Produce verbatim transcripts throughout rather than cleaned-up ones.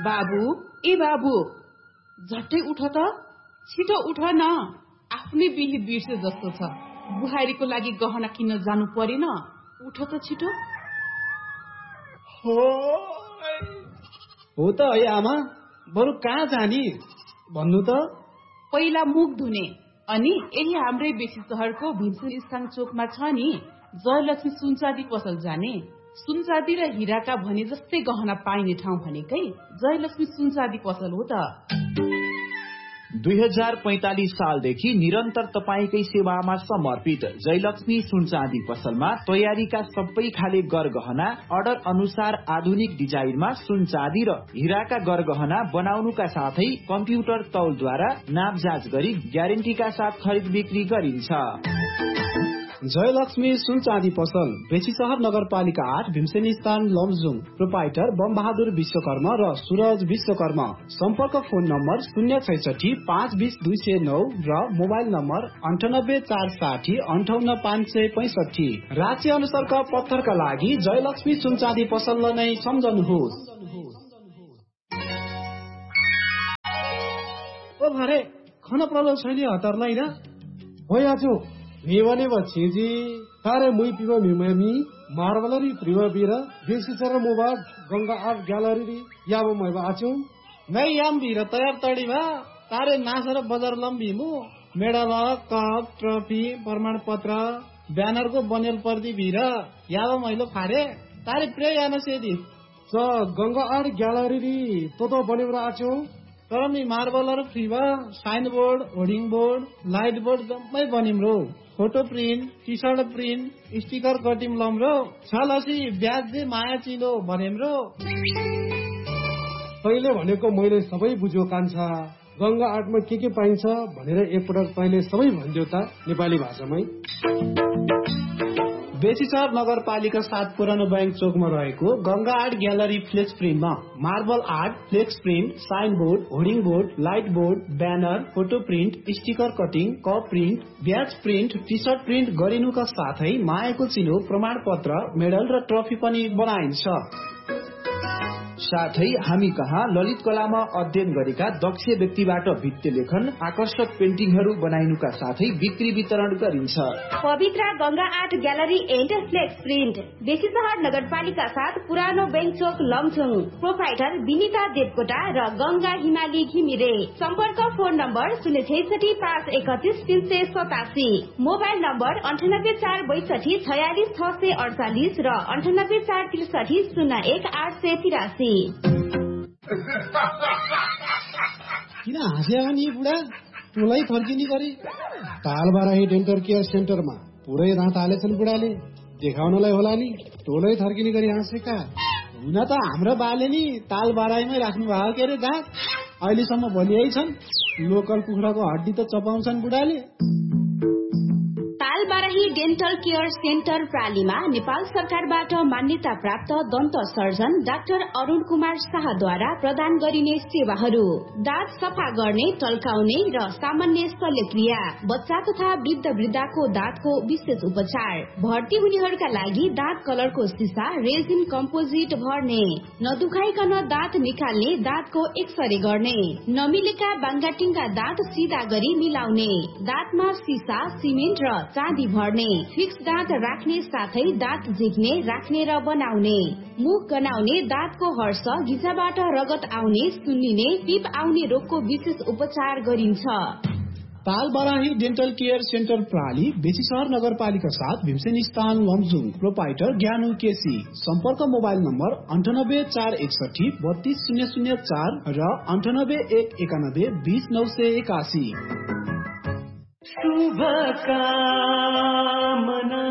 बाबु ए बाबु झट्टै उठ त, छिटो उठ न, आफ्नै बिहे बिर्से जस्तो छ। बुहारीको लागि गहना किन्न जानु परेन, उठ त छिटो। हो त है आमा, बरु कहाँ जाने भन्नु त। पहिला मुख धुने, अनि यही हाम्रै बेसी शहरको भीमसेन स्थान चोकमा छ नि जयलक्ष्मी सुनचाँदी पसल जाने। सुनचाँदी र हिराका भने जस्तै गहना पाइने ठाउँ भनेकै जयलक्ष्मी सुनचाँदी पसल हो त। दुई हजार पैंतालिस सालदेखि निरन्तर तपाईकै सेवामा समर्पित जयलक्ष्मी सुनचाँदी पसलमा तयारीका सबै खाले गरगहना अर्डर अनुसार आधुनिक डिजाइनमा सुनचाँदी र हिराका गरगहना बनाउनुका साथै कम्प्युटर तौलद्वारा नापजाँच गरी ग्यारेन्टीका साथ खरिद बिक्री गरिन्छ। जयलक्ष्मी सुनचाँदी पसल बेसी शहर नगरपालिका आठ भीमसेन स्थान लमजुङ। प्रोपाइटर बम बहादुर विश्वकर्मा र सूरज विश्वकर्मा। सम्पर्क फोन नम्बर शून्य छैसठी पाँच बीस दुई सय नौ र मोबाइल नम्बर अन्ठानब्बे चार साठी अन्ठाउन्न पाँच सय पैसठी। राज्य अनुसारका पत्थरका लागि जयलक्ष्मी सुनचाँदी पसललाई नै सम्झनुहोस्। ओ भरे खाना प्रबल छैन हतारलाई र भइहाल्यो। मेवने बछेजी तारे मुई पिवा मिममी मार्बलरी प्रिमबीरा बेसिसर मोबाइल गंगा आर्ट ग्यालरी याबो मैबा आछु मै याम बीरा तयार तडी भा तारे नासर बजार लम्बीमु मेडल कप ट्रफी प्रमाण पत्र ब्यानर को बनेल पर्दी बीरा याबो मैलो फारे तारे प्रे याना सेदी स गंगा आर्ट ग्यालरी तो तो बनेबरा आछु तर me मार्बलर फ्रीवा sign board hoarding board light board जम्मै बनिमरो। Photo print T short print sticker cutting लम्रो छलसी ब्याज दे माया चिलो भनेम्रो। तैले भनेको मैले सबै बुझ्यो कान्छा। गंगा आर्टमा के के पाइन्छ भनेर एकपटक तैले सबै भन्दियो त नेपाली भाषामै। बेसी शहर नगरपालिका सात पुरानो बैंक चोकमा रहेको Ganga art gallery flex प्रिन्टमा marble art, flex print, sign board, hoarding board, light board, banner, photo print, sticker cutting, cup print, ब्याज प्रिन्ट, टी सर्ट प्रिन्ट गरिनुका साथै मायाको चिलो, प्रमाण पत्र, मेडल र ट्रफी पनि बनाइन्छ। साथै हामी कहाँ ललित कलामा अध्ययन गरेका दक्ष व्यक्तिबाट भित्ते लेखन, आकर्षक पेन्टिङहरू बनाइनुका साथै बिक्री वितरण गरिन्छ। पवित्र Ganga art gallery and flex print बेसी शहर नगरपालिका साथ पुरानो बैंक चोक लमजुङ। प्रोपाइटर विनिता देवकोटा र गंगा हिमाली घिमिरे। सम्पर्क फोन नम्बर शून्य छैसठी पाँच एकतिस तीन सय सतासी, मोबाइल नम्बर अन्ठानब्बे चार बैसठी छयालिस छ सय अडचालिस र अन्ठानब्बे चार त्रिसठी शून्य एक आठ सय तिरासी। किन हाँस्या नि बुढा टोलै फर्किने गरी तालबाराही डेन्टल केयर सेन्टरमा पुरै रात हालेछन् बुढाले देखाउनलाई होला नि टोलै थर्किने गरी हाँसेका। हुन त हाम्रो बाले नि तालबाराहीमै राख्नु भएको के अरे दाँत अहिलेसम्म भोलियै छन्। लोकल कुखुराको हड्डी त चपाउँछन् बुढाले। तालबाराही डेन्टल केयर सेन्टर प्रालीमा नेपाल सरकारबाट मान्यता प्राप्त दन्त सर्जन डाक्टर अरुण कुमार शाहद्वारा प्रदान गरिने सेवाहरू दाँत सफा गर्ने, टल्काउने र सामान्य शल्यक्रिया, बच्चा तथा वृद्ध वृद्धाको दाँतको विशेष उपचार, भर्ती हुनेहरूका लागि दाँत कलरको सिसा रेजिन कम्पोजिट भर्ने, नदुखाइकन दाँत निकाल्ने, दाँतको एक्सरे गर्ने, नमिलेका बाङ्गाटिङका दाँत सिधा गरी मिलाउने, दाँतमा सिसा सिमेन्ट र चाँदी भर्ने, फिक्स दाँत राख्ने साथै दाँत झिक्ने, राख्ने र बनाउने, मुख गनाउने, दाँतको हर्ष, घिचाबाट रगत आउने, सुन्निने, पिप आउने रोगको विशेष उपचार गरिन्छ। तालबाराही डेन्टल केयर सेन्टर प्राली बेसी शहर नगरपालिका साथ भीमसेन स्थान लमजुङ। प्रोपाइटर ज्ञानु केसी। सम्पर्क मोबाइल नम्बर अन्ठानब्बे चार एकसठी बत्तीस शून्य शून्य चार र अन्ठानब्बे एक एकानब्बे बीस नौ सय एकासी। शुभकामना।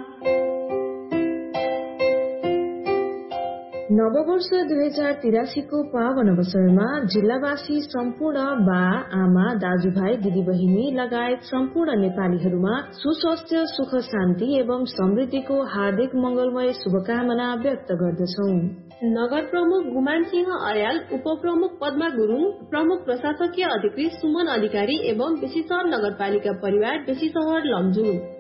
नववर्ष दुई हजार तिरासीको पावन अवसरमा जिल्लावासी सम्पूर्ण बा आमा दाजुभाइ दिदीबहिनी लगायत सम्पूर्ण नेपालीहरूमा सुस्वास्थ्य, सुख शान्ति एवं समृद्धिको हार्दिक मंगलमय शुभकामना व्यक्त गर्दछौ। नगर प्रमुख गुमान सिंह अर्याल, उपप्रमुख पद्मा गुरुङ, प्रमुख प्रशासकीय अधिकृत सुमन अधिकारी एवं बेसी शहर नगरपालिका परिवार बेसी शहर लमजुङ।